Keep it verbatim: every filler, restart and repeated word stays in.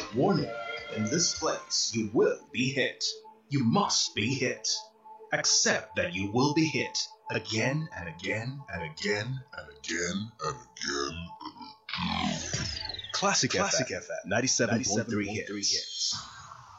Warning, in this place you will be hit. You must be hit. Accept that you will be hit again and again and again and again and again. Classic, Classic F M, ninety-seven point three hits.